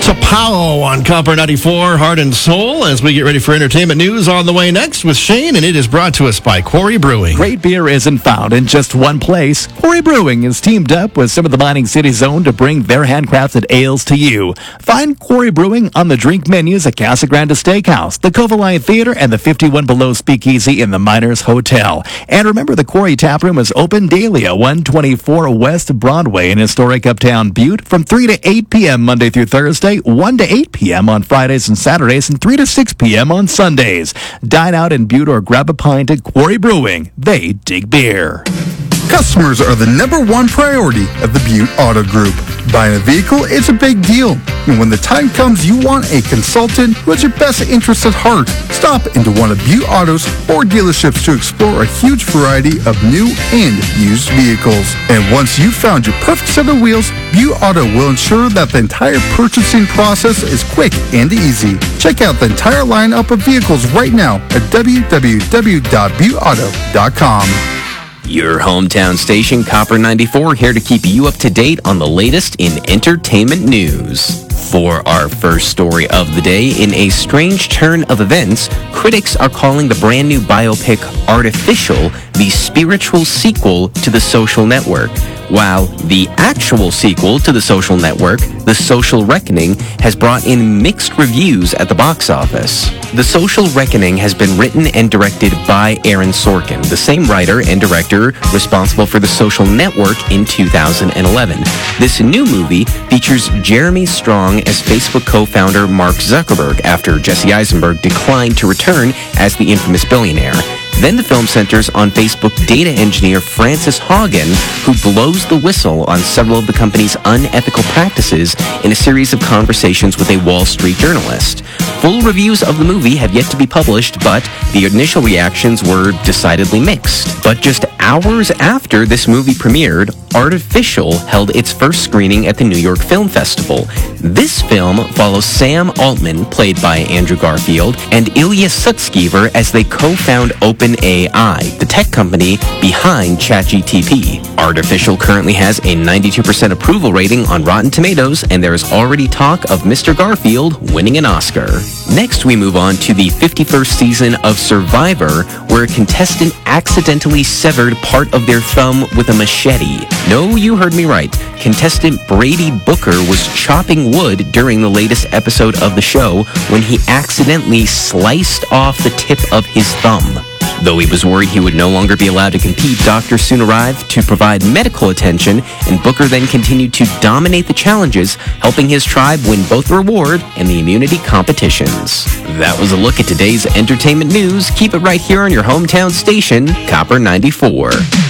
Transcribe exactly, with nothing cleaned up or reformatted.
Chappelle on Copper ninety-four, Heart and Soul, as we get ready for entertainment news on the way next with Shane, and it is brought to us by Quarry Brewing. Great beer isn't found in just one place. Quarry Brewing is teamed up with some of the mining cities zone to bring their handcrafted ales to you. Find Quarry Brewing on the drink menus at Casa Grande Steakhouse, the Covaline Theater, and the fifty-one Below Speakeasy in the Miners Hotel. And remember, the Quarry Taproom is open daily at one twenty-four West Broadway in historic Uptown Butte from three to eight p.m. Monday through Thursday, one to eight p.m. on Fridays and Saturdays, and three to six p.m. on Sundays. Dine out in Butte or grab a pint at Quarry Brewing. They dig beer. Customers are the number one priority of the Butte Auto Group. Buying a vehicle is a big deal, and when the time comes you want a consultant who has your best interests at heart, stop into one of Butte Auto's four dealerships to explore a huge variety of new and used vehicles. And once you've found your perfect set of wheels, Butte Auto will ensure that the entire purchasing process is quick and easy. Check out the entire lineup of vehicles right now at w w w dot butte auto dot com. Your hometown station, Copper ninety-four, here to keep you up to date on the latest in entertainment news. For our first story of the day, in a strange turn of events, critics are calling the brand new biopic Artificial the spiritual sequel to The Social Network, while the actual sequel to The Social Network, The Social Reckoning, has brought in mixed reviews at the box office. The Social Reckoning has been written and directed by Aaron Sorkin, the same writer and director responsible for The Social Network in two thousand eleven. This new movie features Jeremy Strong as Facebook co-founder Mark Zuckerberg after Jesse Eisenberg declined to return as the infamous billionaire. Then the film centers on Facebook data engineer Frances Haugen, who blows the whistle on several of the company's unethical practices in a series of conversations with a Wall Street journalist. Full reviews of the movie have yet to be published, but the initial reactions were decidedly mixed. But just hours after this movie premiered, Artificial held its first screening at the New York Film Festival. This film follows Sam Altman, played by Andrew Garfield, and Ilya Sutskever as they co-found OpenAI, the tech company behind ChatGPT. Artificial currently has a ninety-two percent approval rating on Rotten Tomatoes, and there is already talk of Mister Garfield winning an Oscar. Next, we move on to the fifty-first season of Survivor, where a contestant accidentally severed part of their thumb with a machete. No, you heard me right. Contestant Brady Booker was chopping wood during the latest episode of the show when he accidentally sliced off the tip of his thumb. Though he was worried he would no longer be allowed to compete, doctors soon arrived to provide medical attention, and Booker then continued to dominate the challenges, helping his tribe win both the reward and the immunity competitions. That was a look at today's entertainment news. Keep it right here on your hometown station, Copper ninety-four.